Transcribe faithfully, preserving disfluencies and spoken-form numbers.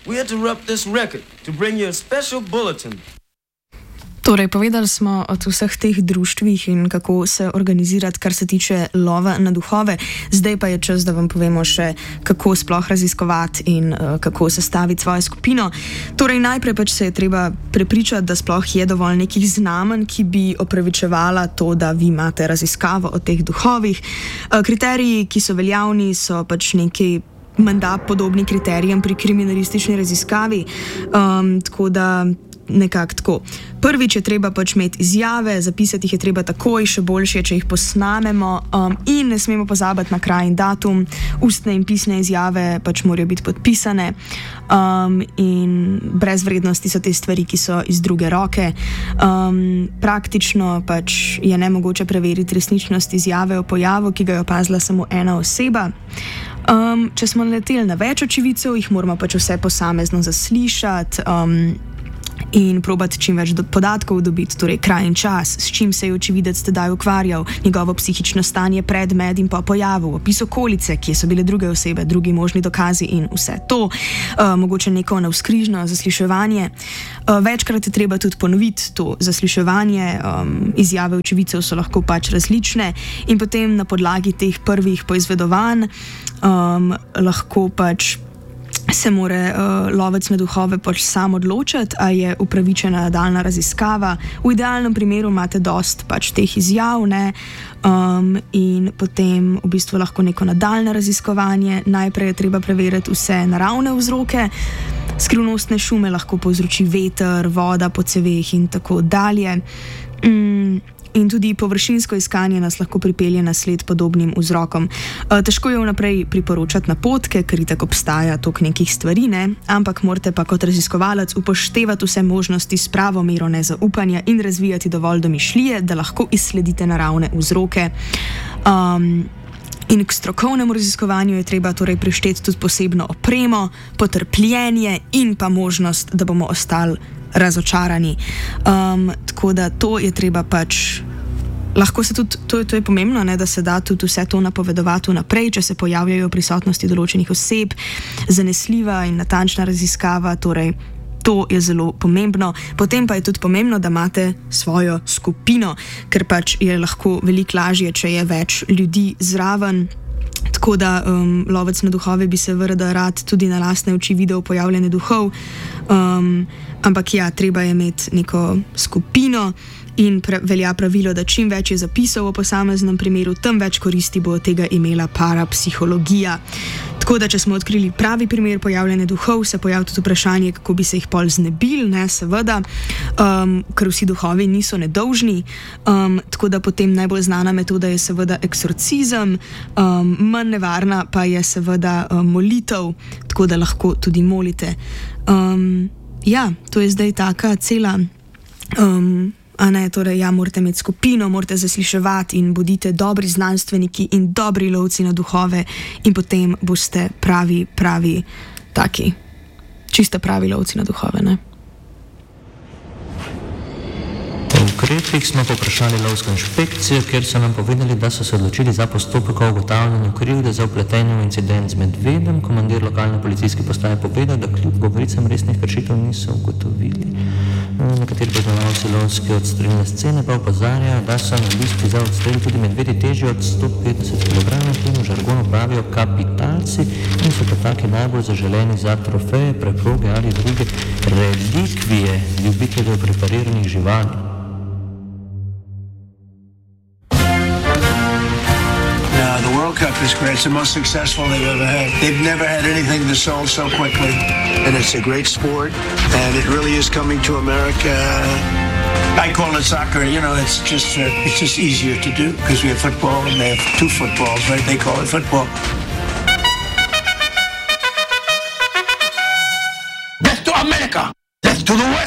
we interrupt this record to bring you a special bulletin. Torej, povedali smo o vseh teh društvih in kako se organizirati, kar se tiče lova na duhove. Zdaj pa je čas, da vam povemo še, kako sploh raziskovati in uh, kako sestaviti svojo skupino. Torej, najprej pač se je treba prepričati, da sploh je dovolj nekih znamenj, ki bi opravičevala to, da vi imate raziskavo o teh duhovih. Uh, kriteriji, ki so veljavni, so pač neki menda podobni kriterijem pri kriminalistični raziskavi. Um, tako da nekako tako. Prvič je treba pač imeti izjave, zapisati jih je treba takoj, še boljše, če jih posnamemo um, in ne smemo pozabiti na kraj in datum. Ustne in pisne izjave pač morajo biti podpisane um, in brez vrednosti so te stvari, ki so iz druge roke. Um, praktično pač je nemogoče preveriti resničnost izjave o pojavu, ki ga je opazila samo ena oseba. Um, če smo naleteli na več očividcev, jih moramo pač vse posamezno zaslišati um, in probati čim več do podatkov dobiti, torej kraj in čas, s čim se je očividec tedaj ukvarjal, njegovo psihično stanje pred, med in po pojavu, opis okolice, kje so bile druge osebe, drugi možni dokazi in vse to. Uh, mogoče neko navzkrižno zasliševanje. Uh, večkrat je treba tudi ponoviti to zasliševanje, um, izjave očividcev so lahko pač različne in potem na podlagi teh prvih poizvedovanj um, lahko pač se more uh, lovec na duhove pač sam odločiti, a je upravičena nadaljna raziskava. V idealnem primeru imate dost pač teh izjav, ne, um, in potem v bistvu lahko neko nadaljne raziskovanje. Najprej je treba preveriti vse naravne vzroke. Skrivnostne šume lahko povzroči veter, voda po ceveh in tako dalje. Mm. In tudi površinsko iskanje nas lahko pripelje na sled podobnim vzrokom. E, težko je vnaprej priporočati napotke, ker itak obstaja toliko nekih stvari, ne? Ampak morate pa kot raziskovalec upoštevati vse možnosti s pravo mero nezaupanja in razvijati dovolj domišljije, da lahko izsledite naravne vzroke. Um, in k strokovnemu raziskovanju je treba torej prišteti tudi posebno opremo, potrpljenje in pa možnost, da bomo ostali razočarani. Um, tako da to je treba pač. Lahko se tudi, to, to je pomembno, ne, da se da tudi vse to napovedovati vnaprej, če se pojavljajo v prisotnosti določenih oseb, zanesljiva in natančna raziskava, torej to je zelo pomembno. Potem pa je tudi pomembno, da imate svojo skupino, ker pač je lahko veliko lažje, če je več ljudi zraven. Tako da um, lovec na duhove bi se vrda rad tudi na lastne oči videl pojavljanje duhov, um, ampak ja, treba je imeti neko skupino in pra- velja pravilo, da čim več je zapisov o posameznem primeru, tem več koristi bo od tega imela parapsihologija. Tako da, če smo odkrili pravi primer pojavljanja duhov, se pojavlja tudi vprašanje, kako bi se jih pol znebili, ne, seveda, um, ker vsi duhovi niso nedolžni, um, tako da potem najbolj znana metoda je seveda eksorcizem, um, manj nevarna pa je seveda um, molitev, tako da lahko tudi molite. Um, ja, to je zdaj taka cela... Um, A ne, torej, ja, morate imeti skupino, morate zasliševati in bodite dobri znanstveniki in dobri lovci na duhove in potem boste pravi, pravi, taki, čisto pravi lovci na duhove, ne? Po ukrepih smo poprašali lovsko inšpekcijo, kjer so nam povedali, da so se odločili za postopek o ugotavljanju krivde za vpletenje v incident z medvedom. Komandir lokalne policijske postaje povedal, da kljub govoricam resnih kršitev niso ugotovili. Nekateri poznavalci lovske odstrelne scene pa opozarjajo, da so na listi za odstrel tudi medvedi težji od sto petdeset kilogramov, ki v žargonu pravijo kapitalci in so pa taki najbolj zaželeni za trofeje, preproge ali druge relikvije ljubiteljev prepariranih živali. The World Cup is great. It's the most successful they've ever had. They've never had anything that sold so quickly. And it's a great sport, and it really is coming to America. I call it soccer. You know, it's just uh, it's just easier to do because we have football and they have two footballs, right? They call it football. Death to America! Death to the West!